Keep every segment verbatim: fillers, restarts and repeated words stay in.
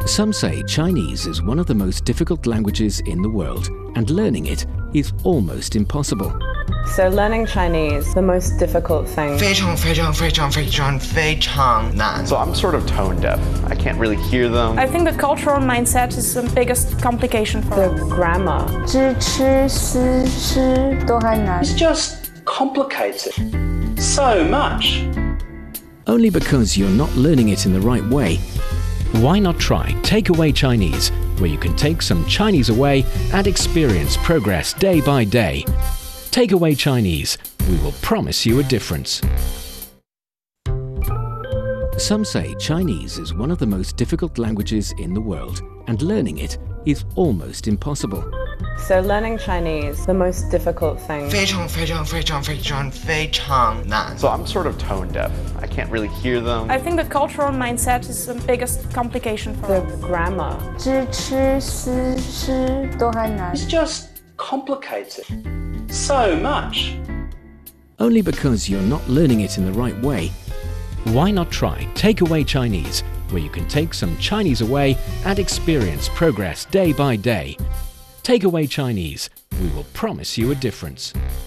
Some say Chinese is one of the most difficult languages in the world, and learning it is almost impossible. So learning Chinese, the most difficult thing. 非常非常非常非常非常难 So I'm sort of tone deaf. I can't really hear them. I think the cultural mindset is the biggest complication for The us. grammar. 知吃思吃都还难 It's just complicated so much. Only because you're not learning it in the right way. Why not try Takeaway Chinese, where you can take some Chinese away and experience progress day by day. Takeaway Chinese, we will promise you a difference. Some say Chinese is one of the most difficult languages in the world, and learning it is almost impossible. So learning Chinese, the most difficult thing. 非常非常非常非常非常难 So I'm sort of tone deaf. I can't really hear them. I think the cultural mindset is the biggest complication for The us. grammar. 知吃思吃都还难 It's just complicated so much. Only because you're not learning it in the right way. Why not try Takeaway Chinese, where you can take some Chinese away and experience progress day by day. Takeaway Chinese, we will promise you a difference.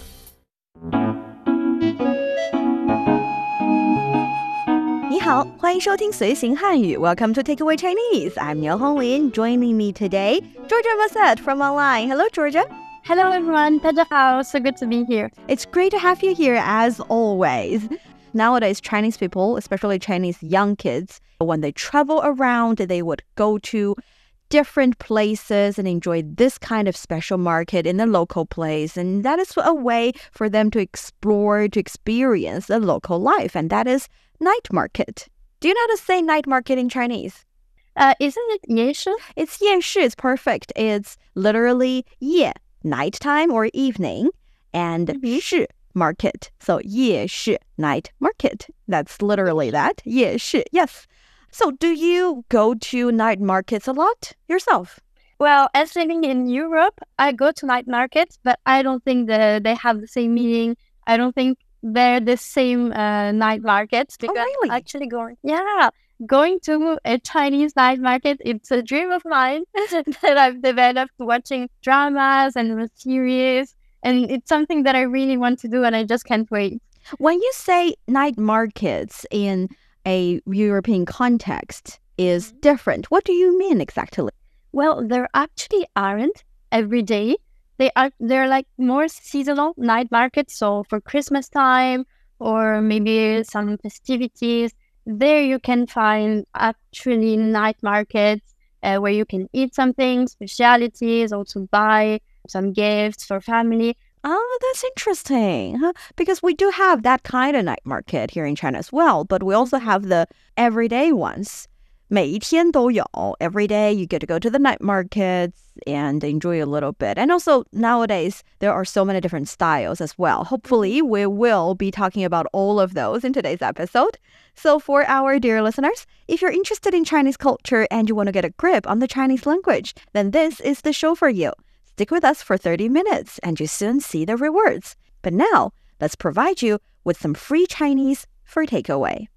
你好，欢迎收听随行汉语 Welcome to Takeaway Chinese. I'm Niu Honglin. Joining me today, Georgia Massett from online. Hello, Georgia. Hello everyone, 大家好, so good to be here. It's great to have you here as always. Nowadays, Chinese people, especially Chinese young kids, when they travel around, they would go to different places and enjoy this kind of special market in the local place. And that is a way for them to explore, to experience the local life. And that is night market. Do you know how to say night market in Chinese? Uh, isn't it 夜市? It's 夜市. It's perfect. It's literally 夜, nighttime or evening, and 市, market. So 夜市, night market. That's literally that. 夜市, yes. So do you go to night markets a lot yourself? Well, as living in Europe, I go to night markets, but I don't think that they have the same meaning. I don't think they're the same uh, night markets. Because Oh, really? Actually going, yeah, going to a Chinese night market, it's a dream of mine that I've developed watching dramas and series. And it's something that I really want to do and I just can't wait. When you say night markets in a European context is different, what do you mean exactly? Well, there actually aren't every day. They are they're like more seasonal night markets. So for Christmas time or maybe some festivities, there you can find actually night markets uh, where you can eat something, specialities, also buy some gifts for family. Oh, that's interesting. Huh? Because we do have that kind of night market here in China as well, but we also have the everyday ones. 每一天都有. Every day you get to go to the night markets and enjoy a little bit. And also nowadays, there are so many different styles as well. Hopefully, we will be talking about all of those in today's episode. So for our dear listeners, if you're interested in Chinese culture and you want to get a grip on the Chinese language, then this is the show for you. Stick with us for thirty minutes and you soon see the rewards. But now, let's provide you with some free Chinese for takeaway.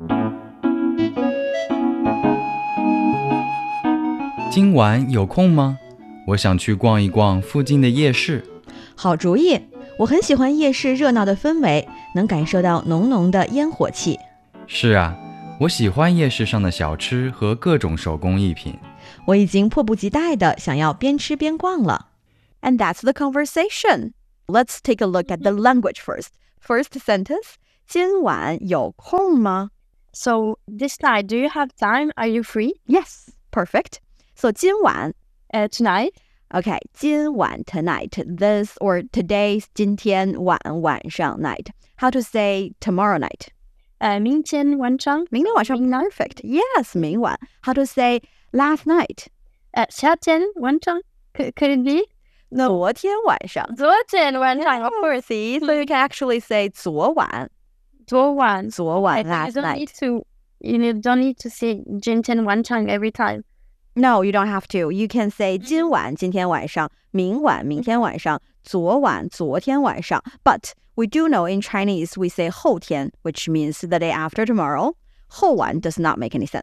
今晚有空吗？我想去逛一逛附近的夜市。 好主意，我很喜欢夜市热闹的氛围，能感受到浓浓的烟火气。 是啊，我喜欢夜市上的小吃和各种手工艺品。 我已经迫不及待地想要边吃边逛了。And that's the conversation. Let's take a look at the language first. First sentence, 今晚有空吗? So this night, do you have time? Are you free? Yes, perfect. So 今晚 uh, tonight? Okay, 今晚 tonight. This or today's 今天晚晚上 night. How to say tomorrow night? Uh, 明天晚上? 明天晚上 perfect. Yes, 明晚. How to say last night? Uh, 夏天晚上? Could, could it be? No. 昨天晚上. 昨天晚上, of course. See, so you can actually say 昨晚. 昨晚. 昨晚, last you don't night. Need to, you don't need to say 今天晚上 every time. No, you don't have to. You can say 今晚今天晚上, 明晚明天晚上, 昨晚昨天晚上. But we do know in Chinese we say 后天, which means the day after tomorrow. 后晚 does not make any sense.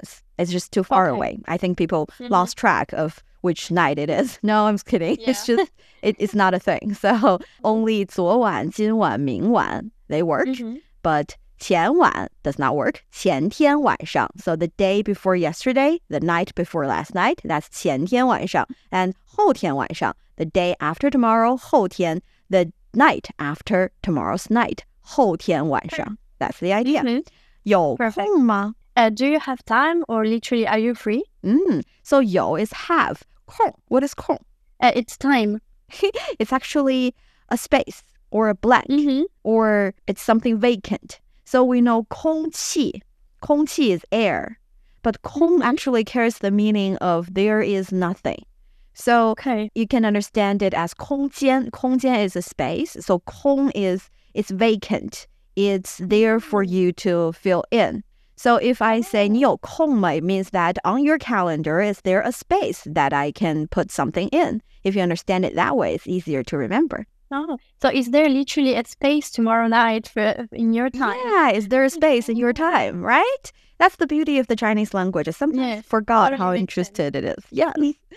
It's just too far Okay. away. I think people Mhm. lost track of which night it is. No, I'm just kidding. It's Yeah. just, it, it's not a thing. So only 昨晚,今晚,明晚, they work. Mhm. But 前晚 does not work. 前天晚上. So the day before yesterday, the night before last night, that's 前天晚上. And 后天晚上, the day after tomorrow, 后天, the night after tomorrow's night, 后天晚上. That's the idea. Mhm. 有 Perfect. 空吗? Uh, do you have time or literally are you free? Mm. So 有 is have. 空. What is 空? Uh, it's time. It's actually a space or a blank Mhm. or it's something vacant. So we know 空气. 空气is air. But 空 actually carries the meaning of there is nothing. So Okay. you can understand it as 空间. 空间 is a space. So 空 is it's vacant. It's there for you to fill in. So if I say 你有空吗, it means that on your calendar is there a space that I can put something in. If you understand it that way, it's easier to remember. Oh, so is there literally a space tomorrow night for in your time? Yeah, is there a space in your time, right? That's the beauty of the Chinese language. I sometimes Yes, forgot totally how makes interested it is. Yes.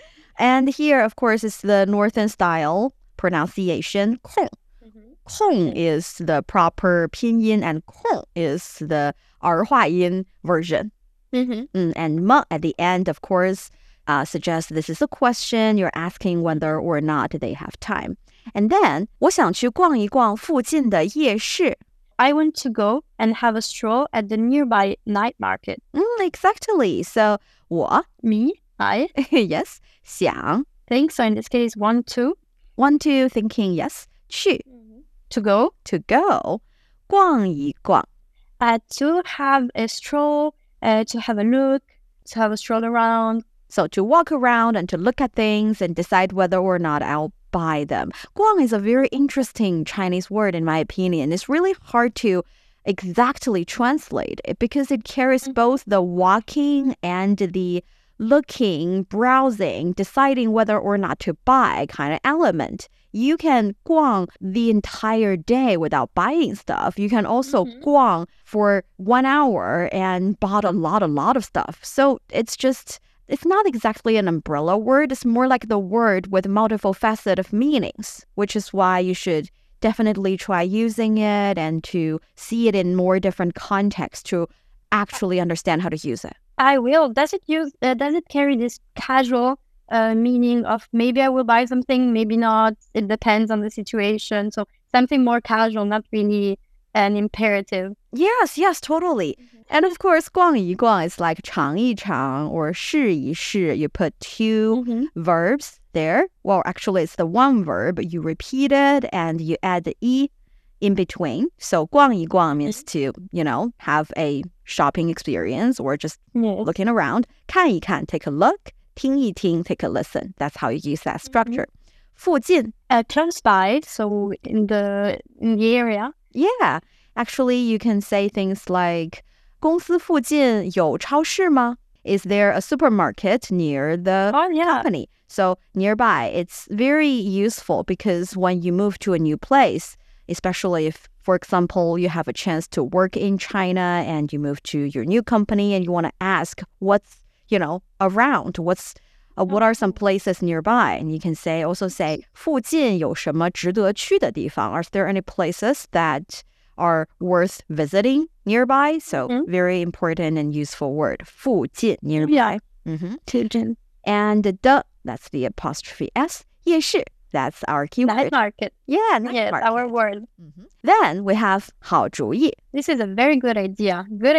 And here, of course, is the northern style pronunciation. 空. 空 is the proper pinyin and 空 is the 儿化音 version. Mhm. Mm, and 么 at the end, of course, uh, suggests this is a question. You're asking whether or not they have time. And then, 我想去逛一逛附近的夜市. I want to go and have a stroll at the nearby night market. Mm, exactly. So, 我, Me, I yes, 想, think so. In this case, want to want to, thinking, yes, 去, to go, to go, 逛一逛. uh, to have a stroll, uh, to have a look, to have a stroll around. So to walk around and to look at things and decide whether or not I'll buy them. 逛 is a very interesting Chinese word in my opinion. It's really hard to exactly translate it because it carries both the walking and the looking, browsing, deciding whether or not to buy kind of element. You can 逛 the entire day without buying stuff. You can also 逛 for one hour and bought a lot, a lot of stuff. So it's just, it's not exactly an umbrella word. It's more like the word with multiple facets of meanings, which is why you should definitely try using it and to see it in more different contexts to actually understand how to use it. I will. Does it use? Uh, does it carry this casual uh, meaning of maybe I will buy something, maybe not? It depends on the situation. So something more casual, not really an imperative. Yes, yes, totally. And of course, 逛一逛 is like 尝一尝 or 试一试. You put two Mhm. verbs there. Well, actually, it's the one verb. You repeat it and you add the e in between. So 逛一逛 means to, you know, have a shopping experience or just Yes. looking around. 看一看, take a look. 听一听, take a listen. That's how you use that structure. 附近, Uh, close by, so in the in the area. yeah. Actually, you can say things like 公司附近有超市吗? Is there a supermarket near the Oh yeah. company? So nearby, it's very useful because when you move to a new place, especially if, for example, you have a chance to work in China and you move to your new company and you want to ask what's, you know, around, what's, uh, what are some places nearby? And you can say, also say, 附近有什么值得去的地方? Are there any places that are worth visiting nearby? So Mhm. very important and useful word. 附近, nearby. Yeah. hmm Children. And the, that's the apostrophe S. 夜市, that's our keyword. Night market. Yeah, night Yes, market. our word. Then we have 好主意. This is a very good idea. Good